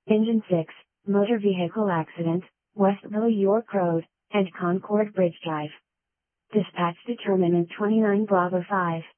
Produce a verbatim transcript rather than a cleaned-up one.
Engine six, motor vehicle accident, Westville York Road, and Concord Bridge Drive. Dispatch determinant twenty-nine Bravo five.